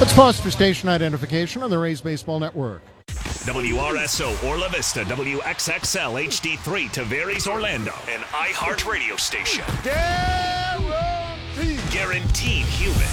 Let's pause for station identification on the Rays Baseball Network. WRSO Orla Vista, WXXL HD3 Tavares Orlando, an iHeart radio station. Guaranteed human.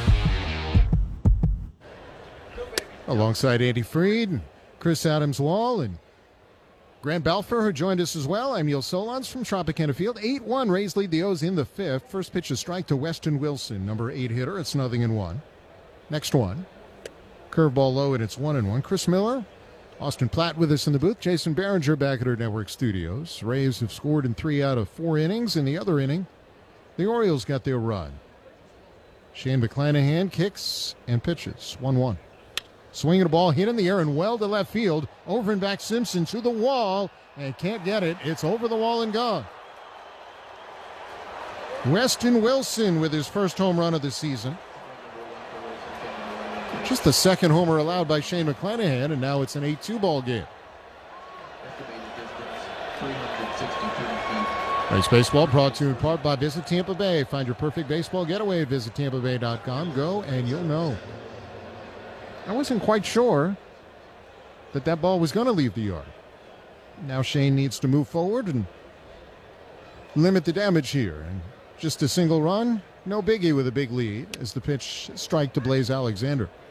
Alongside Andy Freed, Chris Adams-Wall, and Grant Balfour, who joined us as well. I'm Neil Solondz from Tropicana Field. 8-1, Rays lead the O's in the fifth. First pitch is strike to Weston Wilson, number 8 hitter. It's 0-1. Next one, curveball low, and it's 1-1. Chris Miller, Austin Platt with us in the booth. Jason Behringer back at our network studios. Rays have scored in 3 out of 4 innings. In the other inning, the Orioles got their run. Shane McClanahan kicks and pitches. 1-1. Swinging a ball hit in the air and well to left field. Over and back Simpson to the wall and can't get it. It's over the wall and gone. Weston Wilson with his first home run of the season. Just the second homer allowed by Shane McClanahan, and now it's an 8-2 ball game. Rays Baseball brought to you in part by Visit Tampa Bay. Find your perfect baseball getaway at visittampabay.com. Go and you'll know. I wasn't quite sure that ball was going to leave the yard. Now Shane needs to move forward and limit the damage here. And just a single run, no biggie with a big lead as the pitch strike to Blaze Alexander.